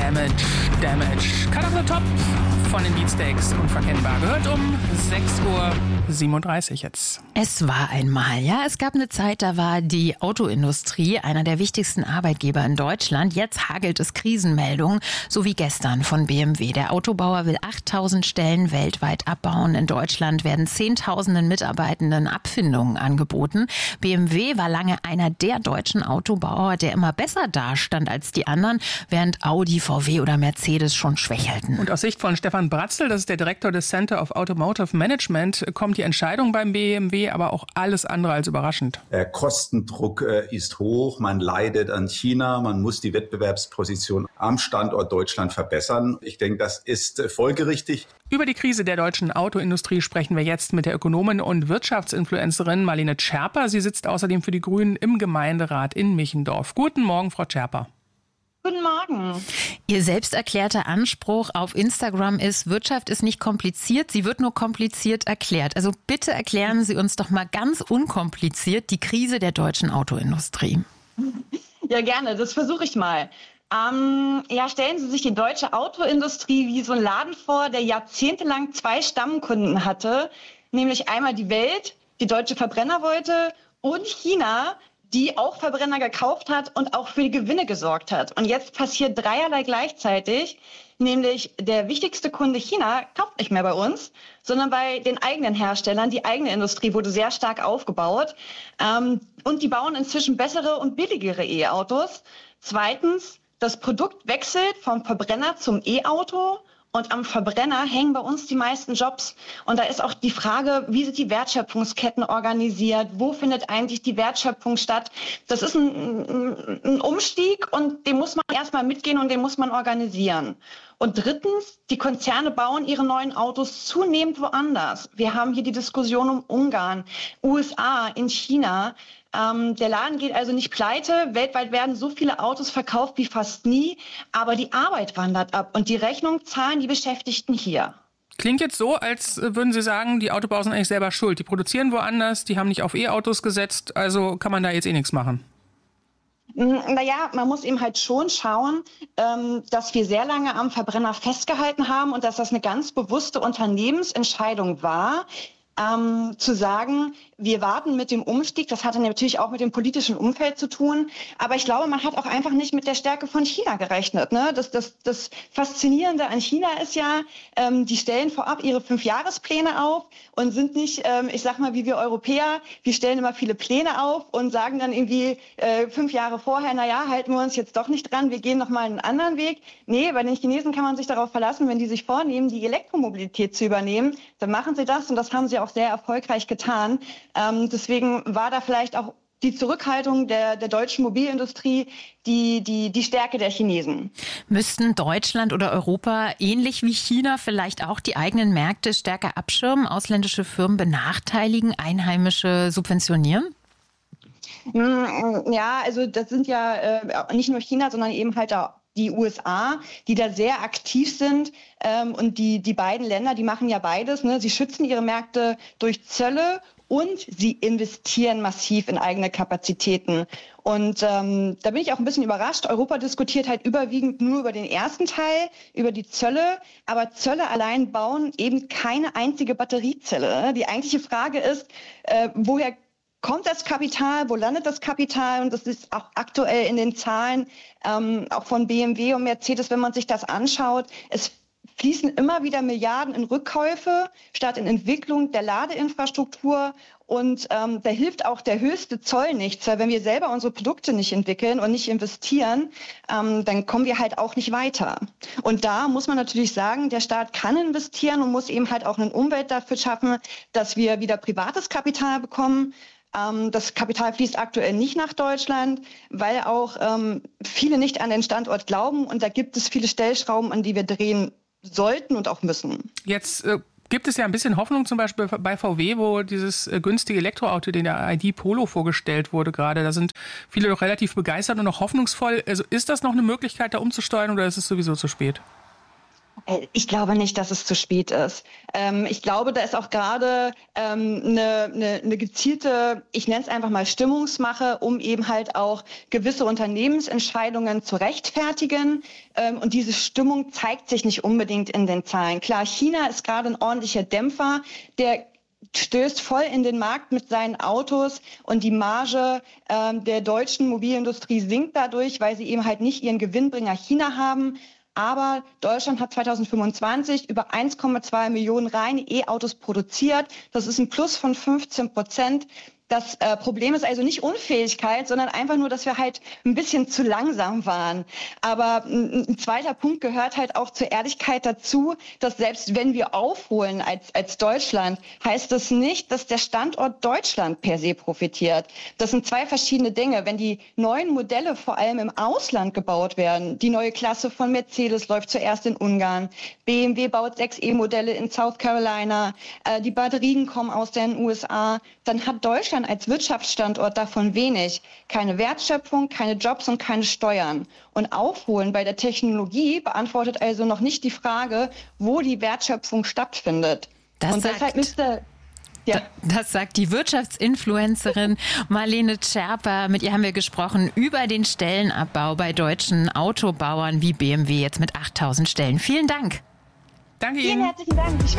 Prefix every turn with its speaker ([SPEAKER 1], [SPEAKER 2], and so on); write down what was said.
[SPEAKER 1] Damage. Cut of the Top von den Beatsteaks, unverkennbar. Gehört um 6:37 Uhr jetzt.
[SPEAKER 2] Es war einmal, ja. Es gab eine Zeit, da war die Autoindustrie einer der wichtigsten Arbeitgeber in Deutschland. Jetzt hagelt es Krisenmeldungen, so wie gestern von BMW. Der Autobauer will 8.000 Stellen weltweit abbauen. In Deutschland werden Zehntausenden Mitarbeitenden Abfindungen angeboten. BMW war lange einer der deutschen Autobauer, der immer besser dastand als die anderen, während Audi, VW oder Mercedes schon schwächelten.
[SPEAKER 1] Und aus Sicht von Stefan Bratzel, das ist der Direktor des Center of Automotive Management, kommt die Entscheidung beim BMW aber auch alles andere als überraschend.
[SPEAKER 3] Der Kostendruck ist hoch, man leidet an China, man muss die Wettbewerbsposition am Standort Deutschland verbessern. Ich denke, das ist folgerichtig.
[SPEAKER 1] Über die Krise der deutschen Autoindustrie sprechen wir jetzt mit der Ökonomin und Wirtschaftsinfluencerin Marlene Scherper. Sie sitzt außerdem für die Grünen im Gemeinderat in Michendorf. Guten Morgen, Frau Scherper.
[SPEAKER 4] Guten Morgen.
[SPEAKER 2] Ihr selbst erklärter Anspruch auf Instagram ist, Wirtschaft ist nicht kompliziert, sie wird nur kompliziert erklärt. Also bitte erklären Sie uns doch mal ganz unkompliziert die Krise der deutschen Autoindustrie.
[SPEAKER 4] Ja, gerne, das versuche ich mal. Stellen Sie sich die deutsche Autoindustrie wie so einen Laden vor, der jahrzehntelang zwei Stammkunden hatte, nämlich einmal die Welt, die deutsche Verbrenner wollte, und China, die auch Verbrenner gekauft hat und auch für die Gewinne gesorgt hat. Und jetzt passiert dreierlei gleichzeitig, nämlich der wichtigste Kunde China kauft nicht mehr bei uns, sondern bei den eigenen Herstellern. Die eigene Industrie wurde sehr stark aufgebaut und die bauen inzwischen bessere und billigere E-Autos. Zweitens, das Produkt wechselt vom Verbrenner zum E-Auto. Und am Verbrenner hängen bei uns die meisten Jobs. Und da ist auch die Frage, wie sind die Wertschöpfungsketten organisiert? Wo findet eigentlich die Wertschöpfung statt? Das ist ein Umstieg und den muss man erstmal mitgehen und den muss man organisieren. Und drittens, die Konzerne bauen ihre neuen Autos zunehmend woanders. Wir haben hier die Diskussion um Ungarn, USA, in China. Der Laden geht also nicht pleite. Weltweit werden so viele Autos verkauft wie fast nie. Aber die Arbeit wandert ab und die Rechnung zahlen die Beschäftigten hier.
[SPEAKER 1] Klingt jetzt so, als würden Sie sagen, die Autobauer sind eigentlich selber schuld. Die produzieren woanders, die haben nicht auf E-Autos gesetzt, also kann man da jetzt eh nichts machen.
[SPEAKER 4] Naja, man muss eben halt schon schauen, dass wir sehr lange am Verbrenner festgehalten haben und dass das eine ganz bewusste Unternehmensentscheidung war, zu sagen, wir warten mit dem Umstieg. Das hatte natürlich auch mit dem politischen Umfeld zu tun. Aber ich glaube, man hat auch einfach nicht mit der Stärke von China gerechnet. Ne? Das Faszinierende an China ist ja, die stellen vorab ihre 5-Jahrespläne auf und sind nicht, ich sag mal, wie wir Europäer, wir stellen immer viele Pläne auf und sagen dann irgendwie 5 Jahre vorher, halten wir uns jetzt doch nicht dran, wir gehen noch mal einen anderen Weg. Nee, bei den Chinesen kann man sich darauf verlassen, wenn die sich vornehmen, die Elektromobilität zu übernehmen, dann machen sie das und das haben sie auch sehr erfolgreich getan. Deswegen war da vielleicht auch die Zurückhaltung der deutschen Mobilindustrie die Stärke der Chinesen.
[SPEAKER 2] Müssten Deutschland oder Europa ähnlich wie China vielleicht auch die eigenen Märkte stärker abschirmen, ausländische Firmen benachteiligen, einheimische subventionieren?
[SPEAKER 4] Ja, also das sind ja nicht nur China, sondern eben halt auch die USA, die da sehr aktiv sind. Und die beiden Länder, die machen ja beides. Ne? Sie schützen ihre Märkte durch Zölle und sie investieren massiv in eigene Kapazitäten. Und da bin ich auch ein bisschen überrascht. Europa diskutiert halt überwiegend nur über den ersten Teil, über die Zölle. Aber Zölle allein bauen eben keine einzige Batteriezelle. Die eigentliche Frage ist, woher kommt das Kapital, wo landet das Kapital? Und das ist auch aktuell in den Zahlen auch von BMW und Mercedes, wenn man sich das anschaut. Es fließen immer wieder Milliarden in Rückkäufe statt in Entwicklung der Ladeinfrastruktur. Und da hilft auch der höchste Zoll nichts, weil wenn wir selber unsere Produkte nicht entwickeln und nicht investieren, dann kommen wir halt auch nicht weiter. Und da muss man natürlich sagen, der Staat kann investieren und muss eben halt auch eine Umwelt dafür schaffen, dass wir wieder privates Kapital bekommen. Das Kapital fließt aktuell nicht nach Deutschland, weil auch viele nicht an den Standort glauben. Und da gibt es viele Stellschrauben, an die wir drehen sollten und auch müssen.
[SPEAKER 1] Jetzt gibt es ja ein bisschen Hoffnung, zum Beispiel bei VW, wo dieses günstige Elektroauto, den der ID Polo vorgestellt wurde gerade. Da sind viele doch relativ begeistert und noch hoffnungsvoll. Also ist das noch eine Möglichkeit, da umzusteuern oder ist es sowieso zu spät?
[SPEAKER 4] Ich glaube nicht, dass es zu spät ist. Ich glaube, da ist auch gerade eine gezielte, ich nenne es einfach mal Stimmungsmache, um eben halt auch gewisse Unternehmensentscheidungen zu rechtfertigen. Und diese Stimmung zeigt sich nicht unbedingt in den Zahlen. Klar, China ist gerade ein ordentlicher Dämpfer, der stößt voll in den Markt mit seinen Autos und die Marge der deutschen Mobilindustrie sinkt dadurch, weil sie eben halt nicht ihren Gewinnbringer China haben. Aber Deutschland hat 2025 über 1,2 Millionen reine E-Autos produziert. Das ist ein Plus von 15%. Das Problem ist also nicht Unfähigkeit, sondern einfach nur, dass wir halt ein bisschen zu langsam waren. Aber ein zweiter Punkt gehört halt auch zur Ehrlichkeit dazu, dass selbst wenn wir aufholen als Deutschland, heißt das nicht, dass der Standort Deutschland per se profitiert. Das sind zwei verschiedene Dinge. Wenn die neuen Modelle vor allem im Ausland gebaut werden, die neue Klasse von Mercedes läuft zuerst in Ungarn, BMW baut 6 E-Modelle in South Carolina, die Batterien kommen aus den USA, dann hat Deutschland als Wirtschaftsstandort davon wenig. Keine Wertschöpfung, keine Jobs und keine Steuern. Und Aufholen bei der Technologie beantwortet also noch nicht die Frage, wo die Wertschöpfung stattfindet. Das
[SPEAKER 2] sagt die Wirtschaftsinfluencerin Marlene Scherper. Mit ihr haben wir gesprochen über den Stellenabbau bei deutschen Autobauern wie BMW jetzt mit 8.000 Stellen. Vielen Dank.
[SPEAKER 1] Danke Ihnen.
[SPEAKER 4] Vielen herzlichen Dank.